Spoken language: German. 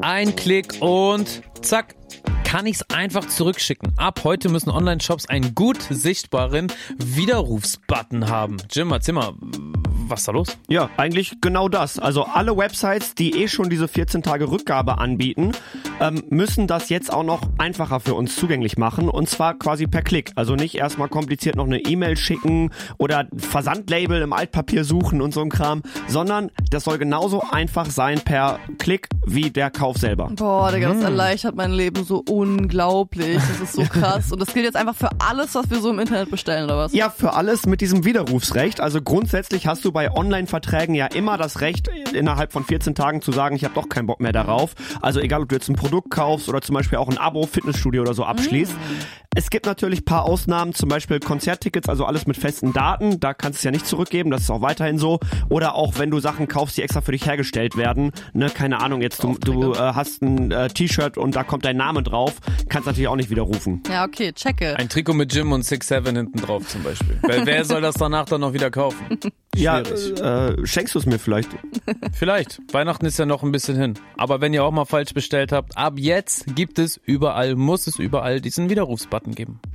Ein Klick und zack, kann ich es einfach zurückschicken. Ab heute müssen Online-Shops einen gut sichtbaren Widerrufsbutton haben. Jim, erzähl mal, was ist da los? Ja, eigentlich genau das. Also alle Websites, die schon diese 14 Tage Rückgabe anbieten, müssen das jetzt auch noch einfacher für uns zugänglich machen. Und zwar quasi per Klick. Also nicht erstmal kompliziert noch eine E-Mail schicken oder Versandlabel im Altpapier suchen und so ein Kram, sondern das soll genauso einfach sein per Klick wie der Kauf selber. Boah, Digga, das erleichtert mein Leben so unglaublich. Das ist so krass. Und das gilt jetzt einfach für alles, was wir so im Internet bestellen, oder was? Ja, für alles mit diesem Widerrufsrecht. Also grundsätzlich hast du bei Online-Verträgen ja immer das Recht, innerhalb von 14 Tagen zu sagen, ich habe doch keinen Bock mehr darauf. Also egal, ob du jetzt ein Produkt kaufst oder zum Beispiel auch ein Abo, Fitnessstudio oder so abschließt. Es gibt natürlich ein paar Ausnahmen, zum Beispiel Konzerttickets, also alles mit festen Daten. Da kannst du es ja nicht zurückgeben, das ist auch weiterhin so. Oder auch, wenn du Sachen kaufst, die extra für dich hergestellt werden. Ne, keine Ahnung, jetzt du hast ein T-Shirt und da kommt dein Name drauf, kannst natürlich auch nicht widerrufen. Ja, okay, checke. Ein Trikot mit Jim und 6'7" hinten drauf zum Beispiel. Wer soll das danach dann noch wieder kaufen? Ja, schenkst du es mir vielleicht? Vielleicht. Weihnachten ist ja noch ein bisschen hin. Aber wenn ihr auch mal falsch bestellt habt, ab jetzt gibt es überall, muss es überall diesen Widerrufsbutton geben.